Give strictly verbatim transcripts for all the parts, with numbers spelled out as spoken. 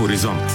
Хоризонт.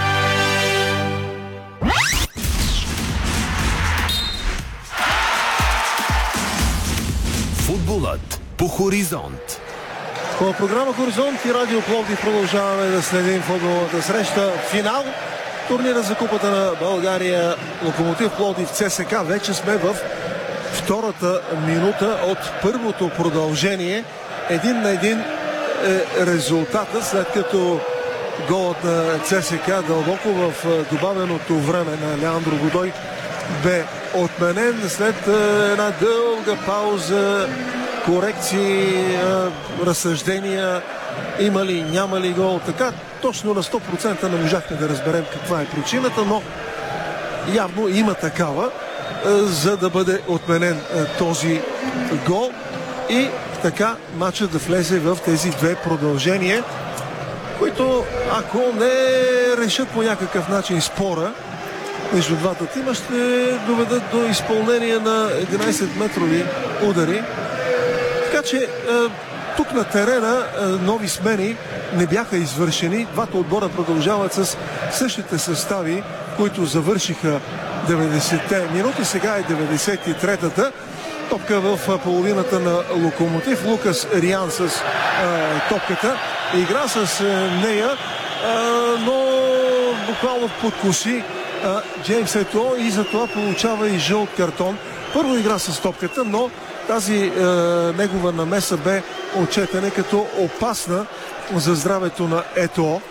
Футболът по Хоризонт. По програма Хоризонт и Радио Пловдив продължаваме да следим футболната среща. Финал турнира за Купата на България. Локомотив Пловдив ЦСКА. Вече сме в втората минута от първото продължение. Един на един е резултата, след като голът на ЦСКА дълбоко в добавеното време на Леандро Годой бе отменен след една дълга пауза, корекции, разсъждения, има ли, няма ли гол. Така точно на сто процента не можахме да разберем каква е причината, но явно има такава, за да бъде отменен този гол и така матчът да влезе в тези две продължения, които ако не решат по някакъв начин спора между двата тима, ще доведат до изпълнение на единайсет метрови удари. Така че тук на терена нови смени не бяха извършени. Двата отбора продължават с същите състави, които завършиха деветдесетте минути. Сега е деветдесет и третата. Топка в половината на Локомотив. Лукас Риан с а, топката. Игра с а, нея, а, но буквално подкуси а, Джеймс Ето и затова получава и жълт картон. Първо игра с топката, но тази е, негова намеса бе отчетена като опасна за здравето на Ето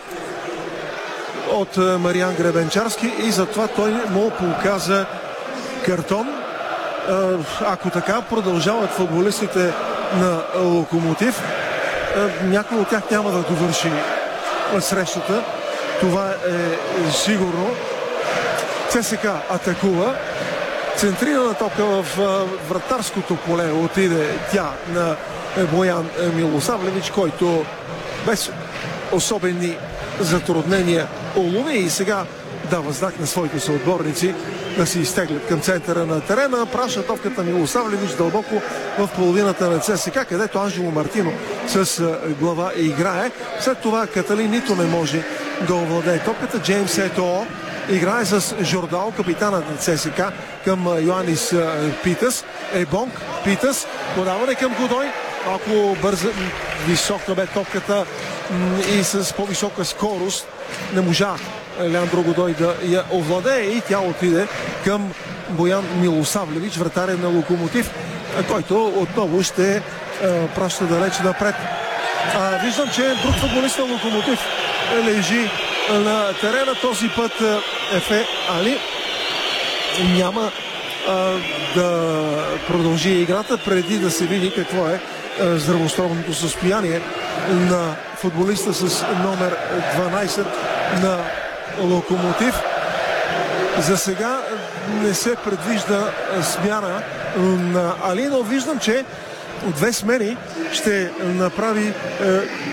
от е, Мариан Гребенчарски и затова той му показа картон. Е, ако така продължават футболистите на Локомотив, е, някой от тях няма да довърши срещата. Това е сигурно. ЦСКА атакува. Центрирана топка в вратарското поле отиде тя на Боян Милосавлевич, който без особени затруднения улови и сега дава знак на своите съотборници да се изтеглят към центъра на терена. Праша топката Милосавлевич дълбоко в половината на ЦСКА, където Анжело Мартино с глава играе. След това Каталин нито не може да овладее топката. Джеймс Ето играе с Жордал, капитанът на ЦСКА, към Йоанис Питъс. Ебонг, Питъс, подаване към Годой. Ако бърза, висока бе топката и с по-висока скорост не можа Леандро Годой да я овладее и тя отиде към Боян Милосавлевич, вратаря на Локомотив, който отново ще е, праща далеч напред. А, виждам, че друг футболист на Локомотив лежи на терена. Този път Ефе Али няма а, да продължи играта преди да се види какво е а, здравословното състояние на футболиста с номер дванайсет на Локомотив. За сега не се предвижда смяна на Али, но виждам, че две смени ще направи